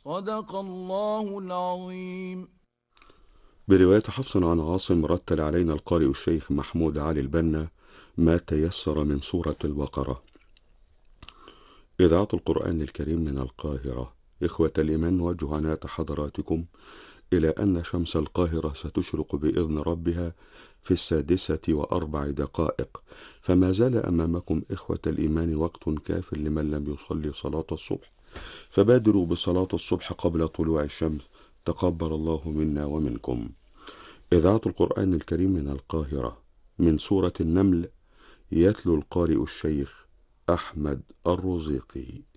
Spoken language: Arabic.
صدق الله العظيم. برواية حفص عن عاصم رتل علينا القارئ الشيخ محمود علي البنا ما تيسر من سورة البقرة. إذاعة القرآن الكريم من القاهرة. إخوة الإيمان، نوجه عناية حضراتكم إلى أن شمس القاهرة ستشرق بإذن ربها في 6:04، فما زال أمامكم إخوة الإيمان وقت كاف لمن لم يصلي صلاة الصبح، فبادروا بصلاة الصبح قبل طلوع الشمس، تقبل الله منا ومنكم. إذاعة القرآن الكريم من القاهرة. من سورة النمل، يتلو القارئ الشيخ أحمد الرزيقي.